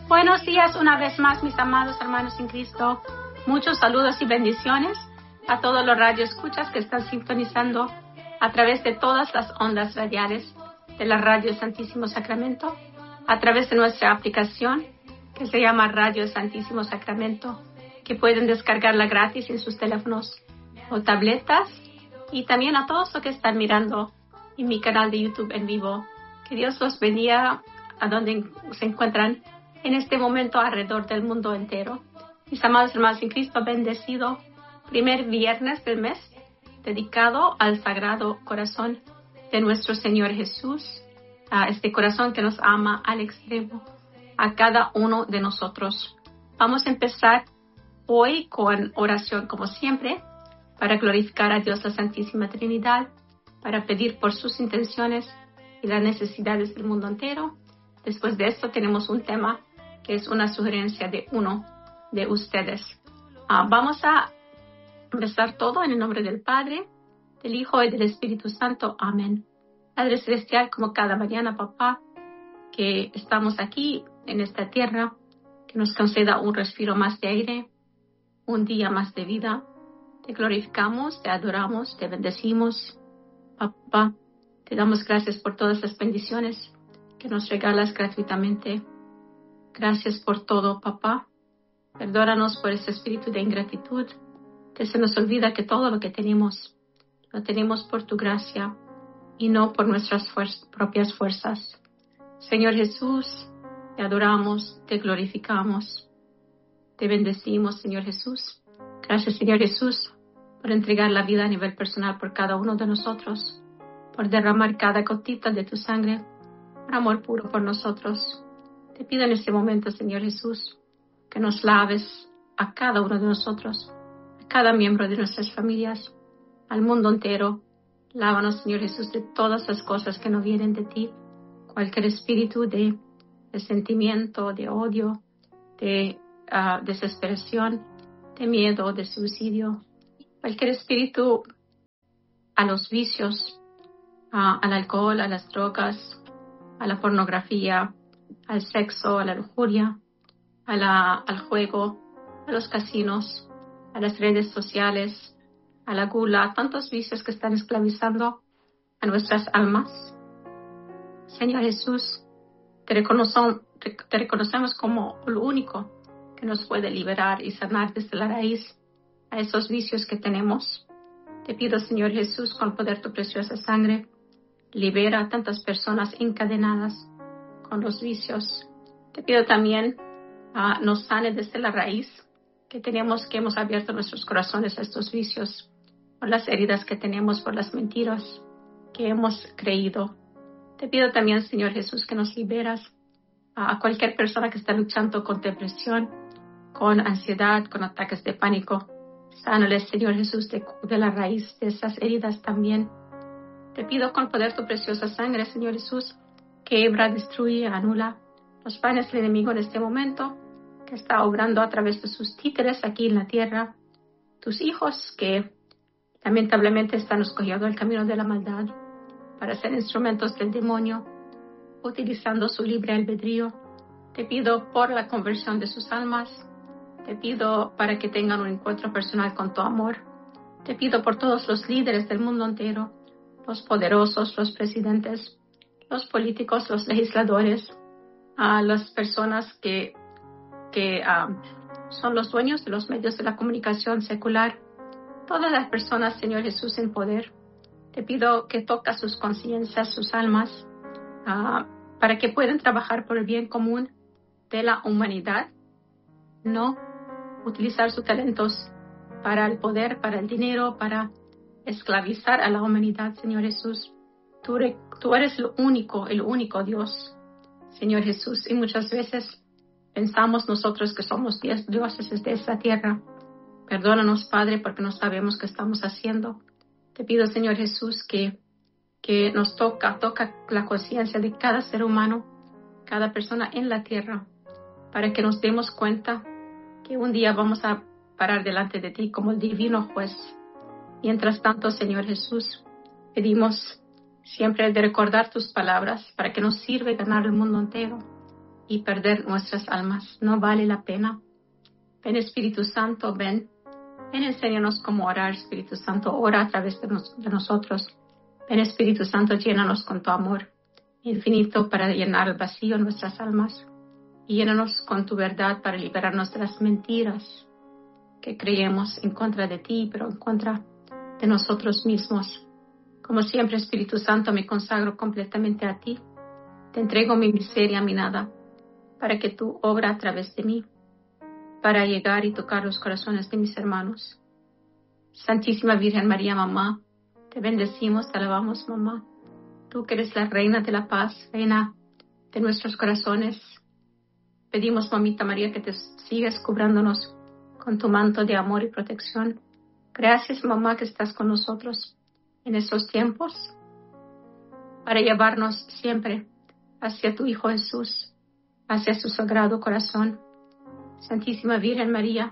Buenos días una vez más, mis amados hermanos en Cristo. Muchos saludos y bendiciones a todos los radioescuchas que están sintonizando a través de todas las ondas radiales de la Radio Santísimo Sacramento, a través de nuestra aplicación que se llama Radio Santísimo Sacramento, que pueden descargarla gratis en sus teléfonos o tabletas, y también a todos los que están mirando en mi canal de YouTube en vivo. Que Dios los bendiga a donde se encuentran en este momento alrededor del mundo entero. Mis amados hermanos en Cristo, bendecido primer viernes del mes dedicado al Sagrado Corazón de nuestro Señor Jesús, a este corazón que nos ama al extremo, a cada uno de nosotros. Vamos a empezar hoy con oración como siempre, para glorificar a Dios la Santísima Trinidad, para pedir por sus intenciones y las necesidades del mundo entero. Después de esto tenemos un tema que es una sugerencia de uno de ustedes. Vamos a empezar todo en el nombre del Padre, del Hijo y del Espíritu Santo. Amén. Padre Celestial, como cada mañana, Papá, que estamos aquí en esta tierra, que nos conceda un respiro más de aire, un día más de vida. Te glorificamos, te adoramos, te bendecimos. Papá, te damos gracias por todas las bendiciones que nos regalas gratuitamente. Gracias por todo, Papá. Perdónanos por ese espíritu de ingratitud, que se nos olvida que todo lo que tenemos, lo tenemos por tu gracia y no por nuestras propias fuerzas. Señor Jesús, te adoramos, te glorificamos, te bendecimos, Señor Jesús. Gracias, Señor Jesús, por entregar la vida a nivel personal por cada uno de nosotros, por derramar cada gotita de tu sangre, por amor puro por nosotros. Te pido en este momento, Señor Jesús, que nos laves a cada uno de nosotros, a cada miembro de nuestras familias, al mundo entero. Lávanos, Señor Jesús, de todas las cosas que no vienen de ti, cualquier espíritu de sentimiento, de odio, de desesperación, de miedo, de suicidio, cualquier espíritu a los vicios, al alcohol, a las drogas, a la pornografía, al sexo, a la lujuria, al juego, a los casinos, a las redes sociales, a la gula, a tantos vicios que están esclavizando a nuestras almas. Señor Jesús, te reconocemos como lo único que nos puede liberar y sanar desde la raíz a esos vicios que tenemos. Te pido, Señor Jesús, con el poder de tu preciosa sangre, libera a tantas personas encadenadas con los vicios. Te pido también nos sane desde la raíz que hemos abierto nuestros corazones a estos vicios, por las heridas que tenemos, por las mentiras que hemos creído. Te pido también, Señor Jesús, que nos liberas a cualquier persona que está luchando con depresión, con ansiedad, con ataques de pánico. Sánales, Señor Jesús, de la raíz de esas heridas también. Te pido con poder tu preciosa sangre, Señor Jesús, que hebra, destruye, anula los planes del enemigo en este momento, que está obrando a través de sus títeres aquí en la tierra, tus hijos que lamentablemente están escogiendo el camino de la maldad para ser instrumentos del demonio, utilizando su libre albedrío. Te pido por la conversión de sus almas, te pido para que tengan un encuentro personal con tu amor, te pido por todos los líderes del mundo entero, los poderosos, los presidentes, los políticos, los legisladores, a las personas que son los dueños de los medios de la comunicación secular, todas las personas, Señor Jesús, en poder. Te pido que toques sus conciencias, sus almas, para que puedan trabajar por el bien común de la humanidad, no utilizar sus talentos para el poder, para el dinero, para esclavizar a la humanidad, Señor Jesús. Tú eres el único Dios, Señor Jesús, y muchas veces pensamos nosotros que somos dioses de esta tierra. Perdónanos, Padre, porque no sabemos qué estamos haciendo. Te pido, Señor Jesús, que nos toca la conciencia de cada ser humano, cada persona en la tierra, para que nos demos cuenta que un día vamos a parar delante de ti como el divino juez. Mientras tanto, Señor Jesús, pedimos siempre de recordar tus palabras para que nos sirva ganar el mundo entero. y perder nuestras almas. No vale la pena. Ven, Espíritu Santo, ven. Ven, enséñanos cómo orar, Espíritu Santo. Ora a través de nosotros. Ven, Espíritu Santo, llénanos con tu amor infinito para llenar el vacío en nuestras almas. Y llénanos con tu verdad para liberarnos de las mentiras que creemos en contra de ti, pero en contra de nosotros mismos. Como siempre, Espíritu Santo, me consagro completamente a ti. Te entrego mi miseria, mi nada, para que tú obra a través de mí, para llegar y tocar los corazones de mis hermanos. Santísima Virgen María, mamá, te bendecimos, te alabamos, mamá. Tú que eres la reina de la paz, reina de nuestros corazones. Pedimos, mamita María, que te sigas cubriéndonos con tu manto de amor y protección. Gracias, mamá, que estás con nosotros en estos tiempos para llevarnos siempre hacia tu Hijo Jesús, hacia su sagrado corazón. Santísima Virgen María,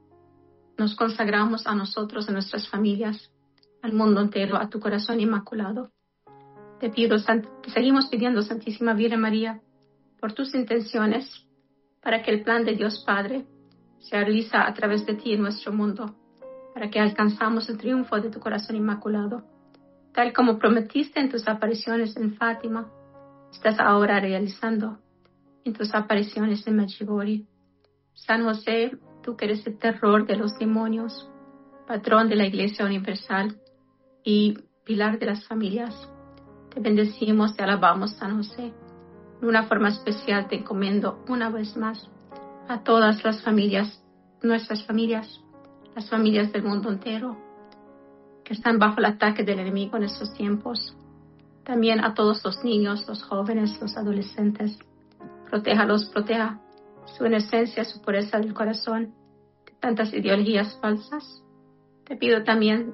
nos consagramos a nosotros, a nuestras familias, al mundo entero, a tu corazón inmaculado. Te seguimos pidiendo, Santísima Virgen María, por tus intenciones, para que el plan de Dios Padre se realiza a través de ti en nuestro mundo, para que alcanzamos el triunfo de tu corazón inmaculado. Tal como prometiste en tus apariciones en Fátima, estás ahora realizando en tus apariciones en Medjugorje. San José, tú que eres el terror de los demonios, patrón de la Iglesia Universal y pilar de las familias, te bendecimos, te alabamos, San José. De una forma especial te encomiendo una vez más a todas las familias, nuestras familias, las familias del mundo entero, que están bajo el ataque del enemigo en estos tiempos. También a todos los niños, los jóvenes, los adolescentes. Protéjalos, proteja su inocencia, su pureza del corazón de tantas ideologías falsas. Te pido también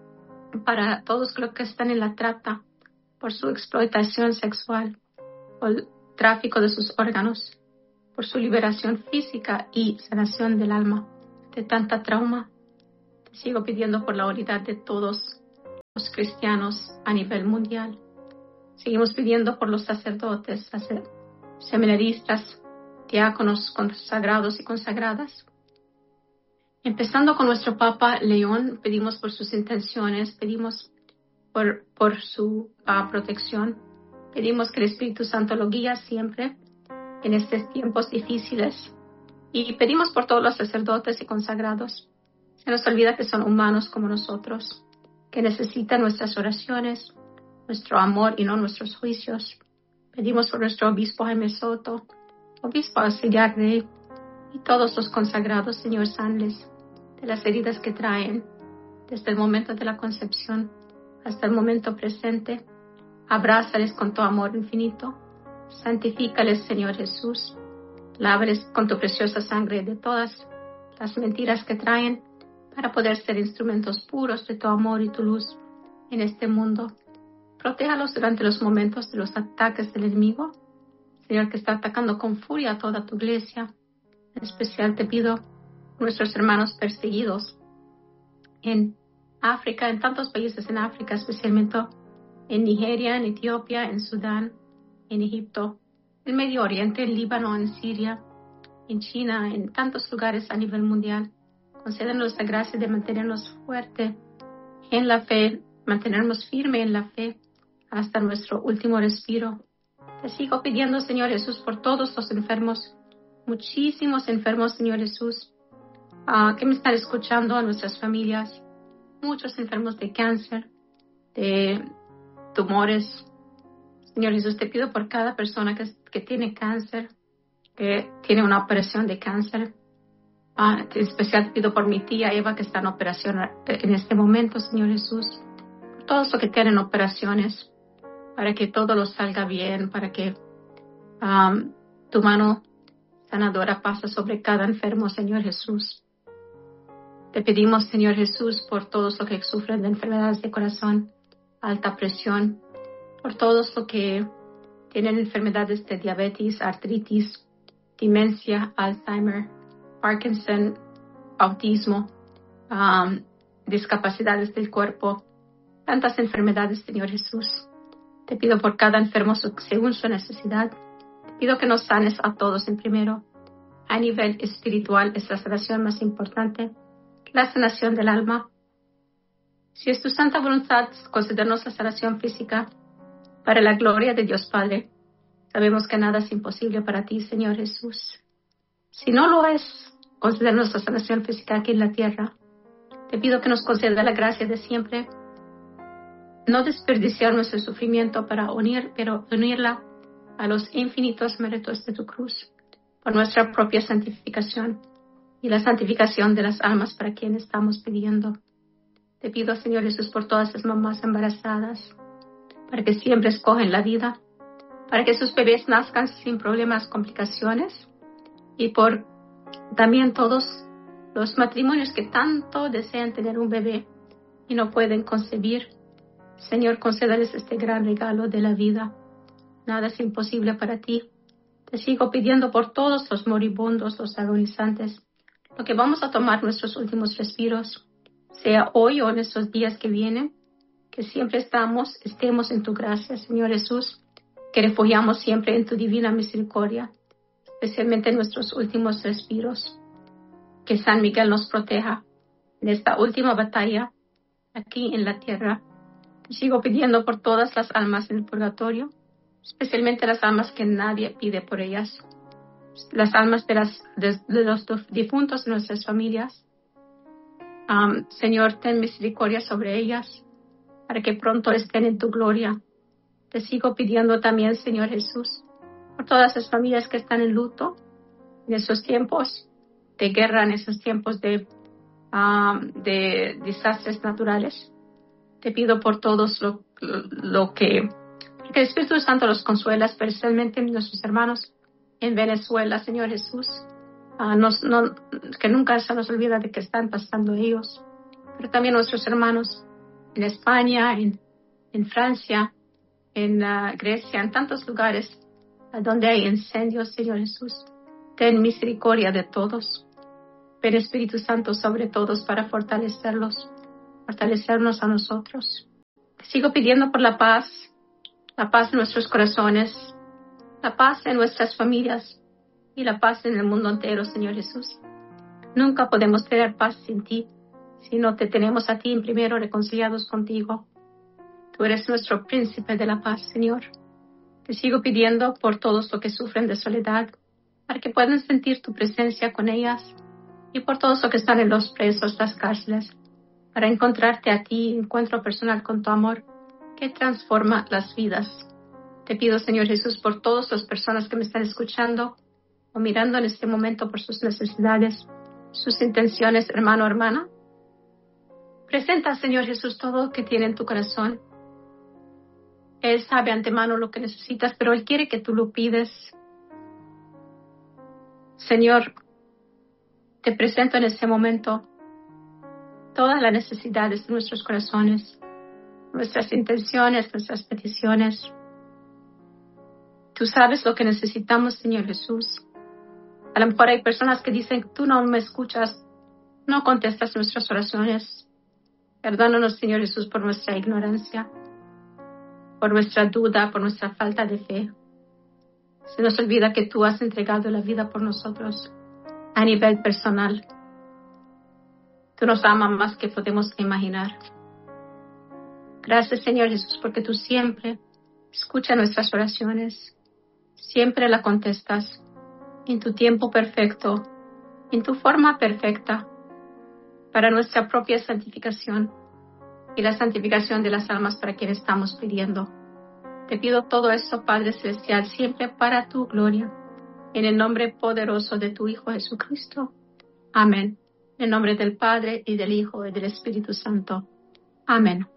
para todos los que están en la trata por su explotación sexual, por el tráfico de sus órganos, por su liberación física y sanación del alma de tanta trauma. Te sigo pidiendo por la unidad de todos los cristianos a nivel mundial. Seguimos pidiendo por los sacerdotes, seminaristas, diáconos consagrados y consagradas. Empezando con nuestro Papa León, pedimos por sus intenciones, pedimos por su protección, pedimos que el Espíritu Santo lo guíe siempre en estos tiempos difíciles y pedimos por todos los sacerdotes y consagrados. Se nos olvida que son humanos como nosotros, que necesitan nuestras oraciones, nuestro amor y no nuestros juicios. Pedimos por nuestro obispo Jaime Soto, obispo auxiliar Rey y todos los consagrados, Señor, sanles de las heridas que traen desde el momento de la concepción hasta el momento presente. Abrázales con tu amor infinito. Santifícales, Señor Jesús. Lávales con tu preciosa sangre de todas las mentiras que traen para poder ser instrumentos puros de tu amor y tu luz en este mundo. Protéjalos durante los momentos de los ataques del enemigo, Señor, que está atacando con furia a toda tu iglesia. En especial te pido por nuestros hermanos perseguidos en África, en tantos países en África, especialmente en Nigeria, en Etiopía, en Sudán, en Egipto, en Medio Oriente, en Líbano, en Siria, en China, en tantos lugares a nivel mundial. Concédenos la gracia de mantenernos fuertes en la fe, mantenernos firmes en la fe hasta nuestro último respiro. Te sigo pidiendo, Señor Jesús, por todos los enfermos, muchísimos enfermos, Señor Jesús, que me están escuchando, a nuestras familias, muchos enfermos de cáncer, de tumores. Señor Jesús, te pido por cada persona que tiene cáncer, que tiene una operación de cáncer. En especial te pido por mi tía Eva, que está en operación en este momento, Señor Jesús. Por todos los que tienen operaciones, para que todo lo salga bien, para que tu mano sanadora pase sobre cada enfermo, Señor Jesús. Te pedimos, Señor Jesús, por todos los que sufren de enfermedades de corazón, alta presión, por todos los que tienen enfermedades de diabetes, artritis, demencia, Alzheimer, Parkinson, autismo, discapacidades del cuerpo, tantas enfermedades, Señor Jesús. Te pido por cada enfermo según su necesidad. Te Pido que nos sanes a todos en primero. A nivel espiritual es la sanación más importante, la sanación del alma. Si es tu santa voluntad concedernos la sanación física para la gloria de Dios Padre, sabemos que nada es imposible para ti, Señor Jesús. Si no lo es, concedernos la sanación física aquí en la tierra. Te pido que nos conceda la gracia de siempre no desperdiciar nuestro sufrimiento pero unirla a los infinitos méritos de tu cruz, por nuestra propia santificación y la santificación de las almas para quienes estamos pidiendo. Te pido, Señor Jesús, por todas las mamás embarazadas, para que siempre escogen la vida, para que sus bebés nazcan sin problemas, complicaciones, y por también todos los matrimonios que tanto desean tener un bebé y no pueden concebir. Señor, concédales este gran regalo de la vida. Nada es imposible para ti. Te sigo pidiendo por todos los moribundos, los agonizantes, lo que vamos a tomar nuestros últimos respiros, sea hoy o en estos días que vienen, que siempre estemos en tu gracia, Señor Jesús, que refugiamos siempre en tu divina misericordia, especialmente en nuestros últimos respiros. Que San Miguel nos proteja en esta última batalla aquí en la tierra. Te sigo pidiendo por todas las almas en el purgatorio, especialmente las almas que nadie pide por ellas, las almas de los difuntos de nuestras familias. Señor, ten misericordia sobre ellas, para que pronto estén en tu gloria. Te sigo pidiendo también, Señor Jesús, por todas las familias que están en luto, en esos tiempos de guerra, en esos tiempos de desastres naturales. Te pido por todos lo que el Espíritu Santo los consuela, especialmente nuestros hermanos en Venezuela, Señor Jesús. Que nunca se nos olvida de que están pasando ellos, pero también nuestros hermanos en España, en Francia, en Grecia, en tantos lugares donde hay incendios, Señor Jesús. Ten misericordia de todos. Ven Espíritu Santo sobre todos para fortalecernos a nosotros. Te sigo pidiendo por la paz en nuestros corazones, la paz en nuestras familias y la paz en el mundo entero, Señor Jesús. Nunca podemos tener paz sin ti, si no te tenemos a ti en primero reconciliados contigo. Tú eres nuestro príncipe de la paz, Señor. Te sigo pidiendo por todos los que sufren de soledad, para que puedan sentir tu presencia con ellas, y por todos los que están en los presos, las cárceles, para encontrarte a ti, encuentro personal con tu amor, que transforma las vidas. Te pido, Señor Jesús, por todas las personas que me están escuchando o mirando en este momento, por sus necesidades, sus intenciones, hermano o hermana. Presenta, Señor Jesús, todo lo que tiene en tu corazón. Él sabe antemano lo que necesitas, pero Él quiere que tú lo pides. Señor, te presento en este momento todas las necesidades de nuestros corazones, nuestras intenciones, nuestras peticiones. Tú sabes lo que necesitamos, Señor Jesús. A lo mejor hay personas que dicen, tú no me escuchas, no contestas nuestras oraciones. Perdónanos, Señor Jesús, por nuestra ignorancia, por nuestra duda, por nuestra falta de fe. Se nos olvida que tú has entregado la vida por nosotros a nivel personal. Tú nos amas más que podemos imaginar. Gracias, Señor Jesús, porque tú siempre escuchas nuestras oraciones, siempre la contestas en tu tiempo perfecto, en tu forma perfecta, para nuestra propia santificación y la santificación de las almas para quienes estamos pidiendo. Te pido todo esto, Padre Celestial, siempre para tu gloria, en el nombre poderoso de tu Hijo Jesucristo. Amén. En nombre del Padre, y del Hijo, y del Espíritu Santo. Amén.